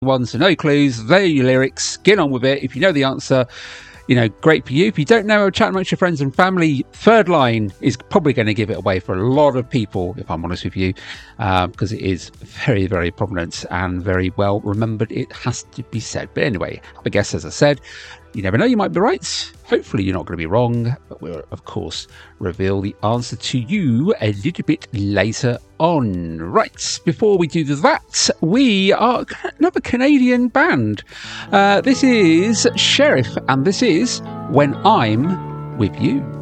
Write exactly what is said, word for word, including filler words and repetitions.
ones, so no clues. There are your lyrics. Get on with it. If you know the answer, you know, great for you. If you don't know, chat amongst your friends and family. Third line is probably going to give it away for a lot of people, if I'm honest with you, because um, it is very, very prominent and very well remembered. It has to be said. But anyway, I guess, as I said, you never know, you might be right. Hopefully you're not going to be wrong, but we'll, of course, reveal the answer to you a little bit later on. Right, before we do that, we are another Canadian band. Uh, this is Sheriff, and this is When I'm With You.